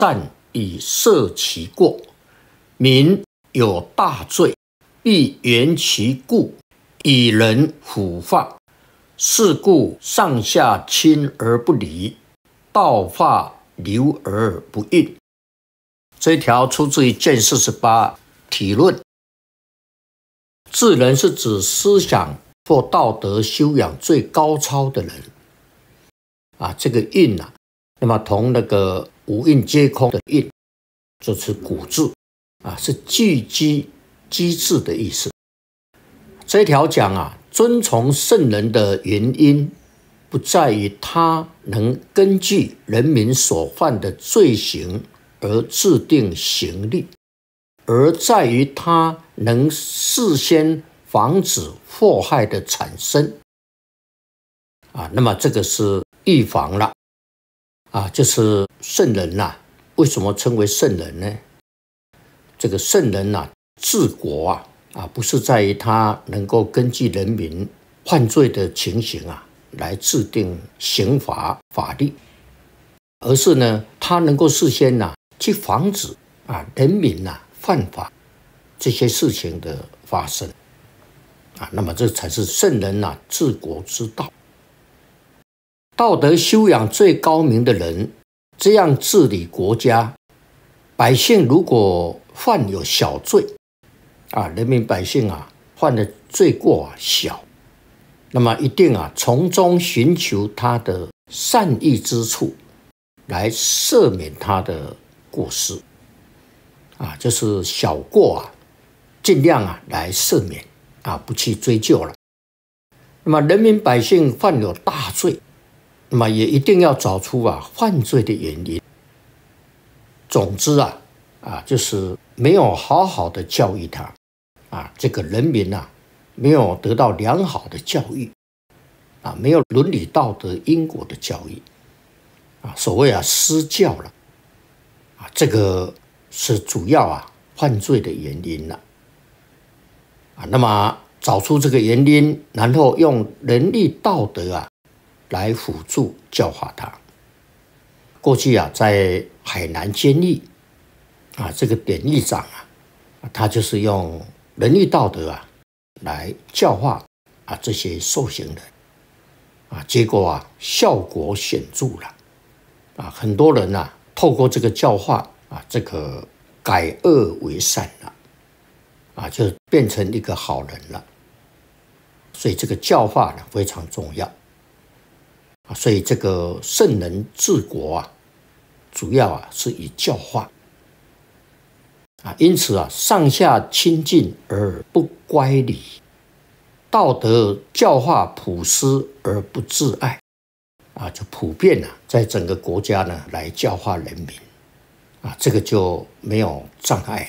善以赦其过，民有大罪，必原其故，以人腐化。是故上下亲而不离，道化流而不运。这一条出自于卷48体论。智人是指思想或道德修养最高超的人。这个运那么同那个五蕴皆空的运，就是古字是聚集机制的意思。这一条讲遵从圣人的原因，不在于他能根据人民所犯的罪行而制定刑律，而在于他能事先防止祸害的产生。那么这个是预防了。就是圣人为什么称为圣人呢？这个圣人治国不是在于他能够根据人民犯罪的情形来制定刑罚法律，而是呢，他能够事先去防止人民犯法这些事情的发生那么这才是圣人治国之道。道德修养最高明的人这样治理国家，百姓如果犯有小罪人民百姓犯的罪过小，那么一定从中寻求他的善意之处，来赦免他的过失就是小过尽量来赦免不去追究了。那么人民百姓犯有大罪，那么也一定要找出犯罪的原因。总之就是没有好好的教育他这个人民没有得到良好的教育没有伦理道德因果的教育所谓失教了这个是主要犯罪的原因了那么找出这个原因，然后用伦理道德来辅助教化他。过去在海南监狱这个典狱长他就是用伦理道德来教化这些受刑人结果效果显著了很多人透过这个教化这个改恶为善了就变成一个好人了。所以这个教化非常重要所以这个圣人治国主要是以教化因此上下亲近而不乖离，道德教化普施而不自爱就普遍在整个国家来教化人民这个就没有障碍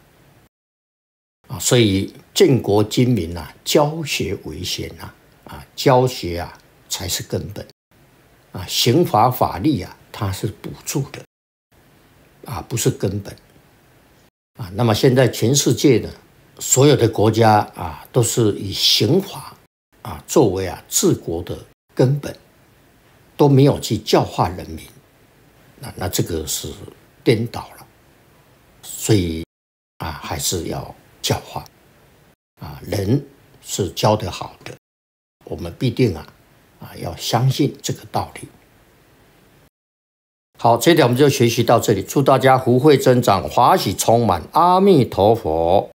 了所以建国精民教学为先教学才是根本刑罚法律它是补助的不是根本那么现在全世界的所有的国家都是以刑罚作为治国的根本，都没有去教化人民那这个是颠倒了。所以还是要教化人是教得好的，我们必定要相信这个道理。好，这一点我们就学习到这里，祝大家福慧增长，华喜充满，阿弥陀佛。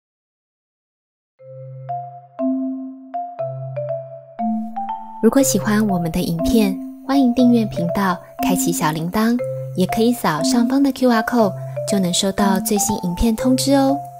如果喜欢我们的影片，欢迎订阅频道，开启小铃铛，也可以扫上方的 QR code， 就能收到最新影片通知哦。